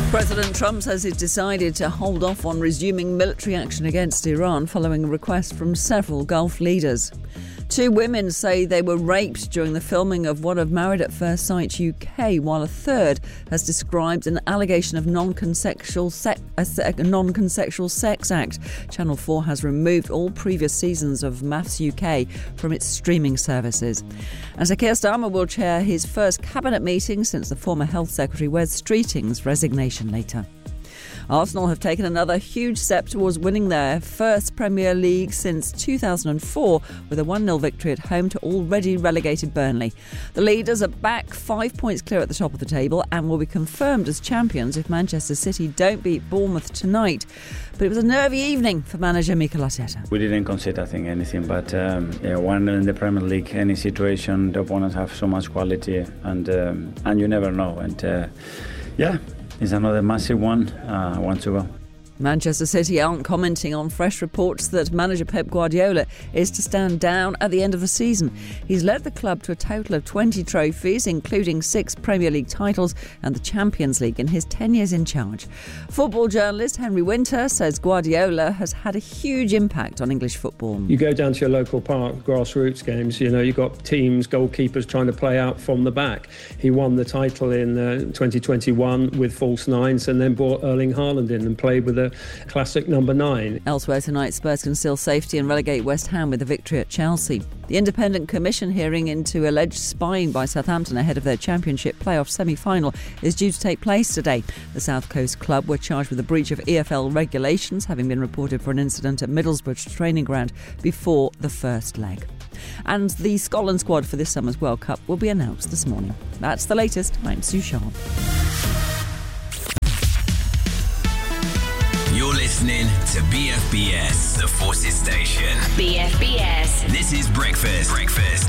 President Trump says he's decided to hold off on resuming military action against Iran following a request from several Gulf leaders. 2 women say they were raped during the filming of one of Married at First Sight UK, while a third has described an allegation of non-consensual sex act. Channel 4 has removed all previous seasons of MAFS UK from its streaming services. And Sir Keir Starmer will chair his first cabinet meeting since the former Health Secretary Wes Streeting's resignation later. Arsenal have taken another huge step towards winning their first Premier League since 2004 with a 1-0 victory at home to already relegated Burnley. The leaders are back 5 points clear at the top of the table and will be confirmed as champions if Manchester City don't beat Bournemouth tonight. But it was a nervy evening for manager Mikel Arteta. We didn't concede, I think, anything, but when in the Premier League, any situation, the opponents have so much quality and you never know. And it's another massive one. I want to go. Manchester City aren't commenting on fresh reports that manager Pep Guardiola is to stand down at the end of the season. He's led the club to a total of 20 trophies, including 6 Premier League titles and the Champions League in his 10 years in charge. Football journalist Henry Winter says Guardiola has had a huge impact on English football. You go down to your local park, grassroots games, you've got teams, goalkeepers trying to play out from the back. He won the title in 2021 with false nines and then brought Erling Haaland in and played with a classic number 9. Elsewhere tonight, Spurs can seal safety and relegate West Ham with a victory at Chelsea. The Independent Commission hearing into alleged spying by Southampton ahead of their Championship playoff semi-final is due to take place today. The South Coast club were charged with a breach of EFL regulations, having been reported for an incident at Middlesbrough training ground before the first leg. And the Scotland squad for this summer's World Cup will be announced this morning. That's the latest. I'm Sue Sharp. You're listening to BFBS, the Forces Station. BFBS. This is Breakfast.